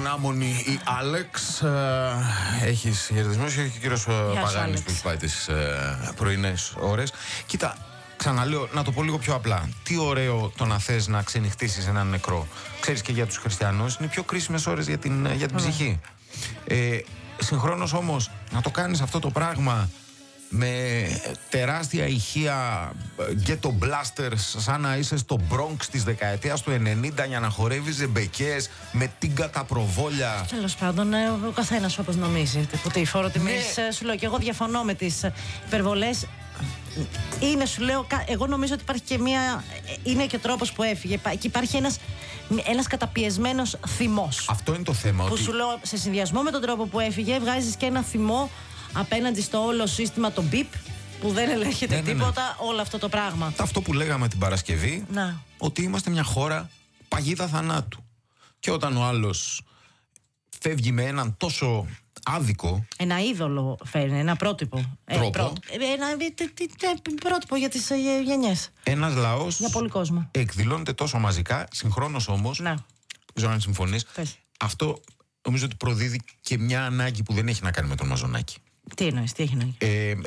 Ανάμονη η Άλεξ. Έχεις χαιρετισμούς και ο κύριος Παγάνης που έχει πάει τις πρωινές ώρες. Κοίτα, ξαναλέω, να το πω λίγο πιο απλά. Τι ωραίο το να θες να ξενυχτήσεις έναν νεκρό. Ξέρεις, και για τους χριστιανούς είναι οι πιο κρίσιμες ώρες για την ψυχή. Συγχρόνως όμως να το κάνεις αυτό το πράγμα με τεράστια ηχεία ghetto blasters, σαν να είσαι στο Bronx της δεκαετίας του 90 για να χορεύεις ζεμπεκές με τίγκα τα προβόλια. Τέλος πάντων, ο καθένας όπως νομίζει. Που τη φόρο τιμής, σου λέω, και εγώ διαφωνώ με τις υπερβολές. Είναι, σου λέω, εγώ νομίζω ότι υπάρχει και μία. Είναι και τρόπος που έφυγε. Και υπάρχει ένας καταπιεσμένος θυμός. Αυτό είναι το θέμα. Που ότι... σου λέω, σε συνδυασμό με τον τρόπο που έφυγε, βγάζεις και ένα θυμό απέναντι στο όλο σύστημα, το BIP, που δεν ελέγχεται τίποτα, όλο αυτό το πράγμα. Αυτό που λέγαμε την Παρασκευή, ότι είμαστε μια χώρα παγίδα θανάτου. Και όταν ο άλλος φεύγει με έναν τόσο άδικο. Ένα είδωλο φέρνει, ένα πρότυπο. Τρόπο. Ένα πρότυπο για τις γενιές. Ένας λαός για πολύ κόσμο. Εκδηλώνεται τόσο μαζικά, συγχρόνως όμως. Δεν ξέρω αν συμφωνείς. Αυτό νομίζω ότι προδίδει και μια ανάγκη που δεν έχει να κάνει με τον Μαζονάκη. Τι εννοείς, τι έχει ανάγκη?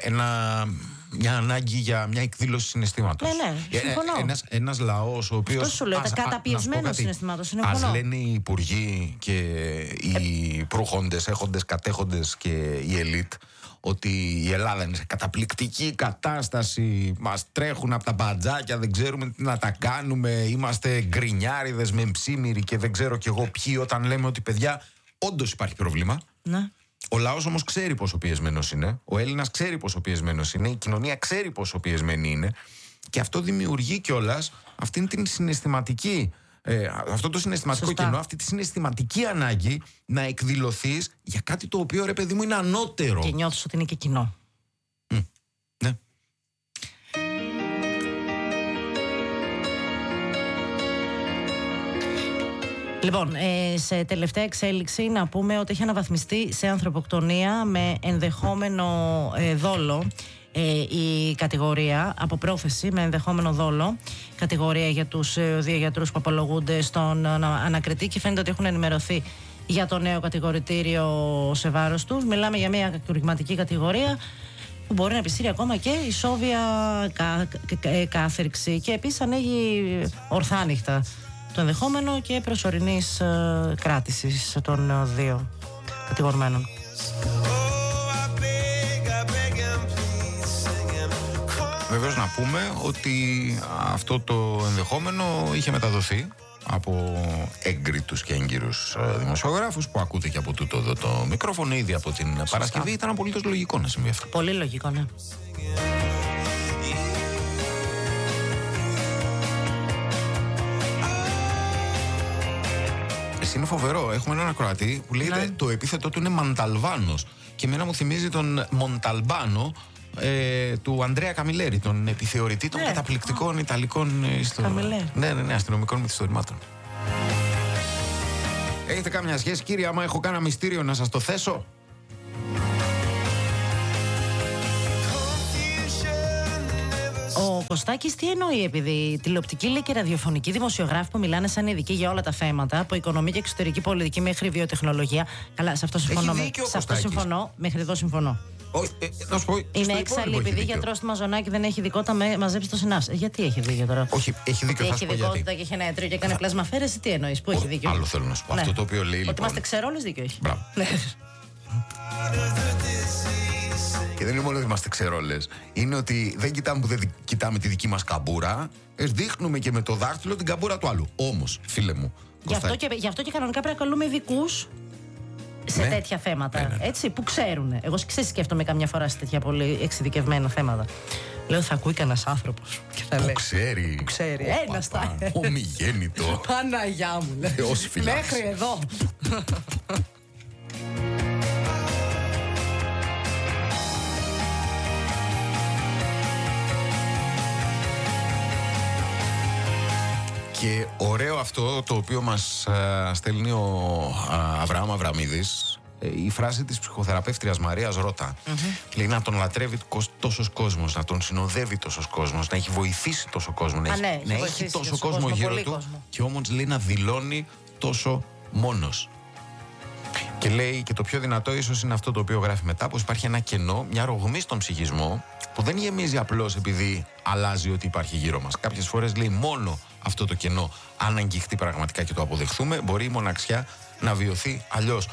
Μια ανάγκη για μια εκδήλωση συναισθήματος. Ναι, συμφωνώ. Ένας λαός ο οποίος. Αυτό σου λέω, καταπιεσμένος συναισθήματος. Ας λένε οι υπουργοί και οι προχόντες, έχοντες, κατέχοντες και η ελίτ ότι η Ελλάδα είναι σε καταπληκτική κατάσταση, μας τρέχουν από τα μπατζάκια, δεν ξέρουμε τι να τα κάνουμε, είμαστε γκρινιάριδες με ψήμυροι και δεν ξέρω κι εγώ ποιοι, όταν λέμε ότι παιδιά όντως υπάρχει πρόβλημα. Ναι. Ο λαός όμως ξέρει πόσο πιεσμένος είναι, ο Έλληνας ξέρει πόσο πιεσμένος είναι, η κοινωνία ξέρει πόσο πιεσμένη είναι, και αυτό δημιουργεί κιόλας αυτήν την συναισθηματική, αυτό το συναισθηματικό κοινό, αυτή τη συναισθηματική ανάγκη να εκδηλωθείς για κάτι το οποίο, ρε παιδί μου, είναι ανώτερο. Και νιώθεις ότι είναι και κοινό. Ναι. Λοιπόν, σε τελευταία εξέλιξη να πούμε ότι έχει αναβαθμιστεί σε ανθρωποκτονία με ενδεχόμενο δόλο η κατηγορία, από πρόθεση με ενδεχόμενο δόλο, κατηγορία για τους δύο γιατρούς που απολογούνται στον ανακριτή, και φαίνεται ότι έχουν ενημερωθεί για το νέο κατηγορητήριο σε βάρος τους. Μιλάμε για μια κακουργηματική κατηγορία που μπορεί να επισύρει ακόμα και ισόβια κάθερξη, και επίσης ανοίγει ορθάνυχτα το ενδεχόμενο και προσωρινής κράτησης των δύο κατηγορμένων. Βεβαίως να πούμε ότι αυτό το ενδεχόμενο είχε μεταδοθεί από έγκριτους και έγκυρους δημοσιογράφους που ακούτε και από τούτο εδώ το μικρόφωνο ήδη από την Παρασκευή. Ήταν απολύτως λογικό να συμβεί αυτό. Πολύ λογικό, ναι. Είναι φοβερό. Έχουμε έναν ακροατή που λέει το επίθετο του είναι Μανταλβάνος. Και εμένα μου θυμίζει τον Μονταλμπάνο του Ανδρέα Καμιλέρη, τον επιθεωρητή των καταπληκτικών Ιταλικών αστυνομικών μυθιστορημάτων. Έχετε κάμια σχέση, κύριε, άμα έχω κάνα μυστήριο να σας το θέσω? Ο Κωστάκης τι εννοεί, επειδή τηλεοπτική, λέει, και ραδιοφωνική δημοσιογράφοι που μιλάνε σαν ειδικοί για όλα τα θέματα, από οικονομία και εξωτερική πολιτική μέχρι βιοτεχνολογία. Καλά, σε αυτό συμφωνώ. Σε αυτό συμφωνώ, μέχρι εδώ συμφωνώ. Να σου πω, είναι έξαλλη, επειδή γιατρός του Μαζονάκη δεν έχει ειδικότητα, μαζέψει το συνάφ. Γιατί έχει δίκιο τώρα? Όχι, έχει δίκιο. Έχει ειδικότητα και έχει ένα ιατρείο και έκανε πλασμαφέρεση, τι εννοείς, που έχει δίκιο? Άλλο θέλω να σου πω. Αυτό το οποίο λέει. Ότι είμαστε ξερόλες, δίκιο έχει. Μπράβο. Και δεν είναι μόνο ότι είμαστε ξερόλες. Είναι ότι δεν κοιτάμε που δεν κοιτάμε τη δική μας καμπούρα. Δείχνουμε και με το δάχτυλο την καμπούρα του άλλου. Όμως, φίλε μου. Γι' αυτό και κανονικά πρέπει να καλούμε ειδικούς σε τέτοια θέματα. Έτσι, που ξέρουν. Εγώ σκέφτομαι καμιά φορά σε τέτοια πολύ εξειδικευμένα θέματα. Λέω, θα ακούει κανένας άνθρωπος που ξέρει. Που ξέρει. Ένα στα. Ομιγέννητο. Παναγιά μου, λέει. Μέχρι εδώ. Και ωραίο αυτό το οποίο μας στέλνει ο Αβραάμ Αβραμίδης, η φράση της ψυχοθεραπεύτριας Μαρίας Ρώτα. Λέει να τον λατρεύει τόσος κόσμος, να τον συνοδεύει τόσος κόσμος, να έχει βοηθήσει τόσο κόσμο, να έχει τόσο κόσμο γύρω του, και όμως λέει να δηλώνει τόσο μόνος. Και λέει και το πιο δυνατό ίσως είναι αυτό το οποίο γράφει μετά, πως υπάρχει ένα κενό, μια ρογμή στον ψυχισμό που δεν γεμίζει απλώς επειδή αλλάζει ό,τι υπάρχει γύρω μας. Κάποιες φορές λέει μόνο αυτό το κενό, αν αγγιχτεί πραγματικά και το αποδεχθούμε, μπορεί η μοναξιά να βιωθεί αλλιώς.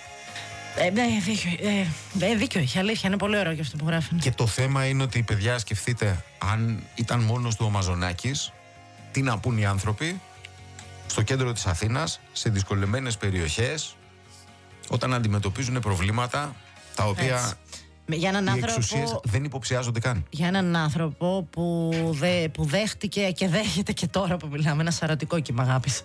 Δίκιο έχει, αλήθεια, είναι πολύ ωραίο και αυτό που γράφει. Και το θέμα είναι ότι, παιδιά, σκεφτείτε, αν ήταν μόνος του ο Μαζονάκης, τι να πούν οι άνθρωποι στο κέντρο της Αθήνας, σε δυσκολεμένες περιοχές, όταν αντιμετωπίζουν προβλήματα τα οποία για έναν οι άνθρωπο, εξουσίες δεν υποψιάζονται καν. Για έναν άνθρωπο που δέχτηκε και δέχεται και τώρα που μιλάμε ένα σαρωτικό κύμα αγάπης.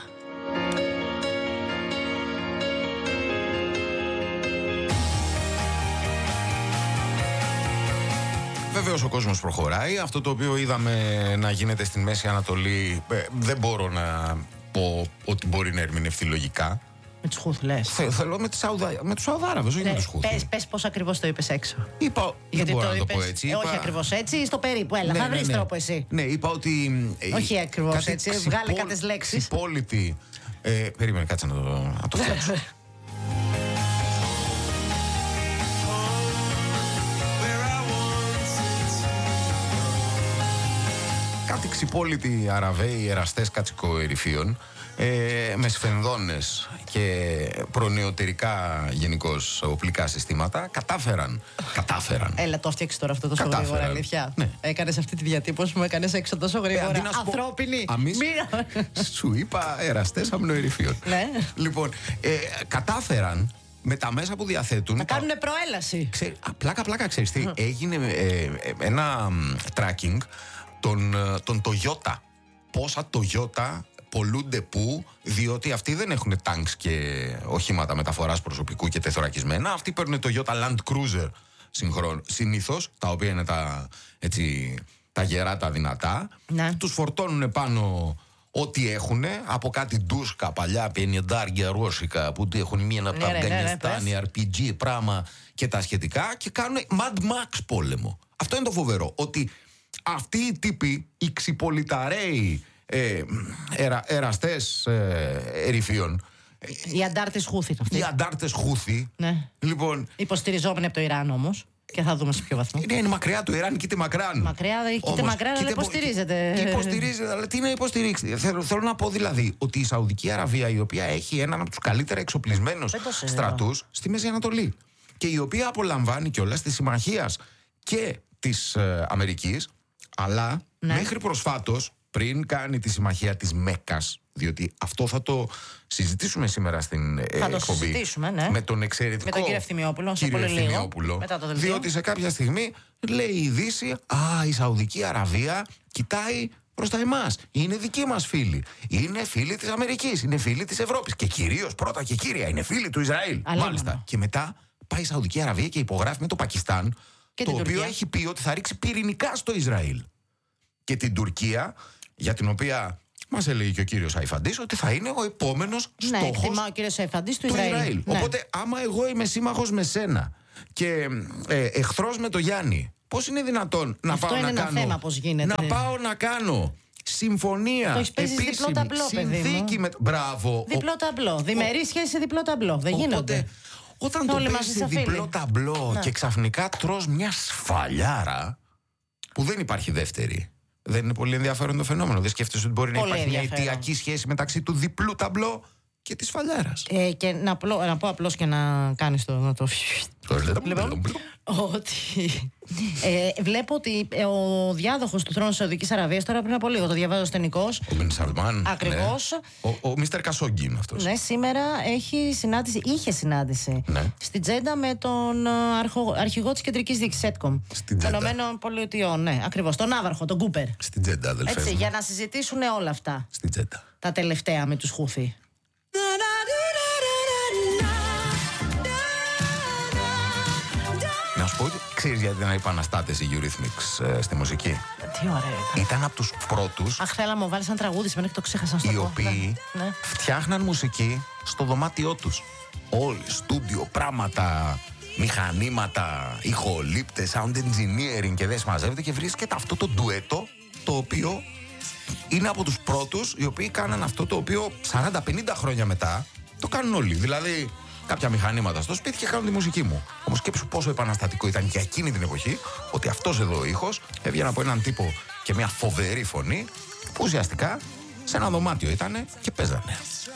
Βεβαίως ο κόσμος προχωράει. Αυτό το οποίο είδαμε να γίνεται στην Μέση Ανατολή, δεν μπορώ να πω ότι μπορεί να ερμηνευτεί λογικά. Με τους Χούθ λες? Θέλω με τους Σαουδάραβες, όχι με τους Χούθ. Πες πώς ακριβώς το είπες έξω. Είπα, γιατί δεν μπορώ το να είπες, το πω έτσι. όχι ακριβώς έτσι, στο περίπου. Έλα, θα βρεις τρόπο εσύ. Ναι, είπα ότι. Όχι ακριβώς έτσι, βγάλε κάποιες λέξεις. Ξυπόλυτη. Περίμενε, κάτσε να το φτιάξω. Κάτι ξυπόλυτοι Αραβαίοι εραστές κατσικοερυφίων, με σφενδώνες και προνεωτερικά γενικώς οπλικά συστήματα κατάφεραν. Έλα, το έφτιαξε τώρα αυτό τόσο γρήγορα, αλήθεια. Ναι. Έκανες αυτή τη διατύπωση που έκανες έξω τόσο γρήγορα. Ανθρώπινη. Σου είπα εραστές αμνοερυφίων. Ναι. Λοιπόν, κατάφεραν με τα μέσα που διαθέτουν να κάνουν προέλαση. Πλάκα, ξέρεις τι, έγινε ένα tracking των Toyota. Πόσα Toyota πολλούνται πού, διότι αυτοί δεν έχουν τάγκς και οχήματα μεταφοράς προσωπικού και τεθωρακισμένα. Αυτοί παίρνουν Toyota Land Cruiser συνήθως, τα οποία είναι τα γερά, τα δυνατά. Ναι. Τους φορτώνουν πάνω ό,τι έχουν, από κάτι ντούσκα παλιά, πενιντάρια ρώσικα που έχουν μία από τα Αφγανιστάνη, RPG, πράγμα και τα σχετικά, και κάνουν Mad Max πόλεμο. Αυτό είναι το φοβερό, ότι αυτοί οι τύποι, οι ξυπολιταρέοι εραστές ερυφίων, οι αντάρτες Χούθη αυτοί. Οι αντάρτες Χούθη. Ναι. Λοιπόν, υποστηριζόμενοι από το Ιράν όμως. Και θα δούμε σε ποιο βαθμό. Είναι μακριά του Ιράν, κοίτα μακράν. Μακριά, κοίτα μακράν, αλλά υποστηρίζεται. Υποστηρίζεται, αλλά τι να υποστηρίξει. Θέλω να πω δηλαδή ότι η Σαουδική Αραβία, η οποία έχει έναν από τους καλύτερα εξοπλισμένους στρατούς στη Μέση Ανατολή, και η οποία απολαμβάνει κιόλας τη συμμαχία και της Αμερικής, αλλά μέχρι προσφάτως, πριν κάνει τη συμμαχία της Μέκκας, διότι αυτό θα το συζητήσουμε σήμερα στην εκπομπή, με τον εξαιρετικό με τον κύριο Ευθυμιόπουλο, σε πολύ λίγο, μετά το δελτίο. Διότι σε κάποια στιγμή λέει η Δύση, η Σαουδική Αραβία κοιτάει προς τα εμάς, είναι δικοί μας φίλοι, είναι φίλοι της Αμερικής, είναι φίλοι της Ευρώπης και κυρίως, πρώτα και κύρια, είναι φίλοι του Ισραήλ. Μάλιστα. Και μετά πάει η Σαουδική Αραβία και υπογράφει με το Πακιστάν, και το οποίο έχει πει ότι θα ρίξει πυρηνικά στο Ισραήλ, και την Τουρκία, για την οποία μας έλεγε και ο κύριος Αϊφαντής ότι θα είναι ο επόμενος στόχος. Ναι, εκτιμά ο κύριος Αϊφαντής του Ισραήλ. Ναι. Οπότε, άμα εγώ είμαι σύμμαχος με σένα και εχθρός με το Γιάννη, πώς είναι δυνατόν να αυτό πάω είναι να ένα κάνω. Θέμα, πώς γίνεται. Να πάω να κάνω συμφωνία, επίσημη, διπλό ταμπλό, συνθήκη με. Μπράβο. Διπλό ταμπλό. Διμερή σχέση, διπλό ταμπλό. Δεν γίνονται. Όταν το παίζεις σε διπλό ταμπλό και ξαφνικά τρως μια σφαλιάρα που δεν υπάρχει δεύτερη. Δεν είναι πολύ ενδιαφέρον το φαινόμενο. Δεν σκέφτεσαι ότι μπορεί να υπάρχει μια αιτιακή σχέση μεταξύ του διπλού ταμπλό και της σφαλιάρας. Και να πω απλώς και να κάνεις το ότι βλέπω ότι ο διάδοχος του θρόνου της Σαουδικής Αραβίας, τώρα πριν από λίγο το διαβάζω στενικώς, ο Μπιν Σαλμάν. Ακριβώς. Ναι. Ο Μίστερ Κασόγκι είναι αυτός. Ναι, σήμερα είχε συνάντηση στην Τζέντα με τον αρχηγό της κεντρικής διοίκησης ΕΤΚΟΜ των Ηνωμένων Πολιτειών. Ναι, ακριβώς. Τον Ναύαρχο, τον Κούπερ. Στην Τζέντα, αδελφέ. Έτσι, για να συζητήσουν όλα αυτά. Στην Τζέντα. Τα τελευταία με τους Χούθη. Να σου πω, ξέρεις γιατί ήταν επαναστάτες οι Eurythmics στη μουσική? Τι ωραία. Ήταν από τους πρώτους. Αχ, θέλα να μου βάλεις ένα τραγούδι, σημαίνει και το ξέχασα στο οι οποίοι φτιάχναν μουσική στο δωμάτιό τους. Όλοι, στούντιο, πράγματα, μηχανήματα, ηχολήπτες, sound engineering, και δεν συμμαζεύεται, και βρίσκεται αυτό το ντουέτο, το οποίο είναι από τους πρώτους οι οποίοι κάναν αυτό το οποίο 40-50 χρόνια μετά το κάνουν όλοι. Δηλαδή, κάποια μηχανήματα στο σπίτι και κάνω τη μουσική μου. Όμως σκέψου πόσο επαναστατικό ήταν για εκείνη την εποχή ότι αυτός εδώ ο ήχος έβγαινε από έναν τύπο και μια φοβερή φωνή που ουσιαστικά σε ένα δωμάτιο ήτανε και παίζανε.